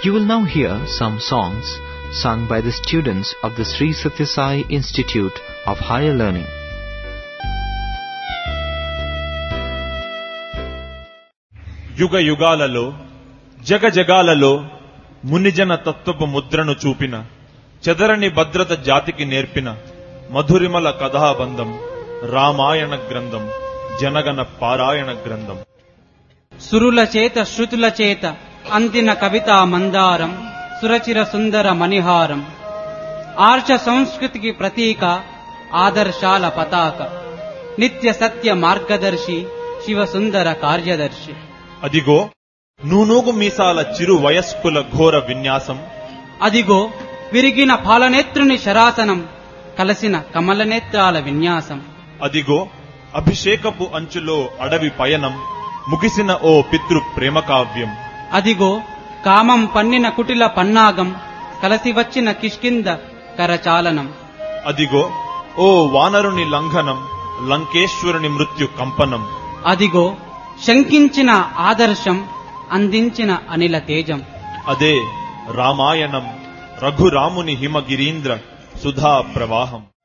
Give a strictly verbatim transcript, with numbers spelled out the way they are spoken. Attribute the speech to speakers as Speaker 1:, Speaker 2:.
Speaker 1: You will now hear some songs sung by the students of the Sri Sathya Sai Institute of Higher Learning.
Speaker 2: యుగ యుగాలలో జగ జగాలలో మునిజన తత్వపు ముద్రను చూపిన చెదరని భద్రత జాతికి నేర్పిన మధురిమల కథాబంధం రామాయణ గ్రంథం జనగణ పారాయణ గ్రంథం.
Speaker 3: సురుల చేత శృతుల చేత అందిన కవితా మందారం సురచిర సుందర మణిహారం ఆర్ష సంస్కృతికి ప్రతీక ఆదర్శాల పతాక నిత్య సత్య మార్గదర్శి శివ సుందర కార్యదర్శి.
Speaker 2: అదిగో నూనూగు మీసాల చిరు వయస్కుల ఘోర విన్యాసం,
Speaker 3: అదిగో విరిగిన పాలనేత్రుని శరాసనం కలసిన కమలనేత్రాల విన్యాసం,
Speaker 2: అదిగో అభిషేకపు అంచులో అడవి పయనం ముగిసిన ఓ పితృ ప్రేమ కావ్యం,
Speaker 3: అదిగో కామం పన్నిన కుటిల పన్నాగం కలసి వచ్చిన కిష్కింద కరచాలనం,
Speaker 2: అదిగో ఓ వానరుని లంఘనం లంకేశ్వరుని మృత్యు కంపనం,
Speaker 3: అదిగో శంకించిన ఆదర్శం అందించిన అనిల తేజం.
Speaker 2: అదే రామాయణం రఘురాముని హిమగిరీంద్ర సుధా ప్రవాహం.